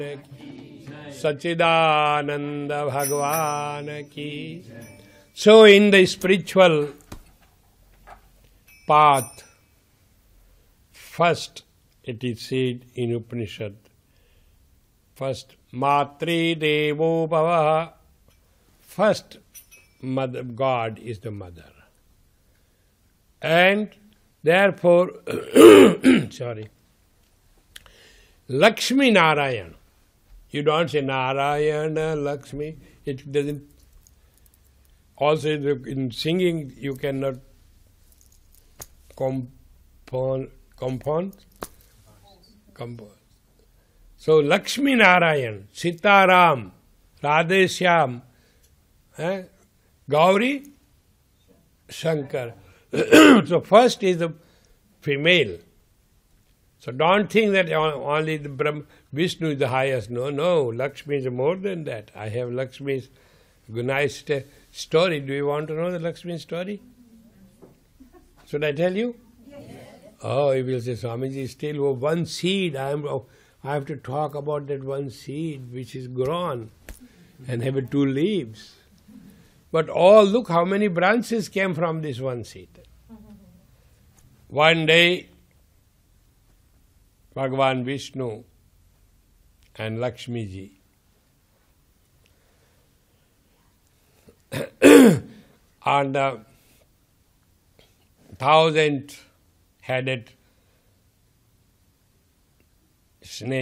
Sachidananda Bhagavan ki. So in the spiritual path, first it is said in Upanishad, first Matri Devo Bhava, first mother, God is the mother. And therefore, sorry, Lakshmi Narayan. You don't say Narayana, Lakshmi. It doesn't. Also, in singing, you cannot compose. So, Lakshmi Narayan, Sitaram, Radheshyam, Gauri, Shankar. So, first is the female. So don't think that only the Vishnu is the highest. No, Lakshmi is more than that. I have Lakshmi's nice story. Do you want to know the Lakshmi story? Should I tell you? Yes. Oh, you will say, Swamiji, still one seed. I have to talk about that one seed which is grown and have 2 leaves. But look how many branches came from this one seed. One day, Bhagavan Vishnu and Lakshmi ji and 1,000-headed snake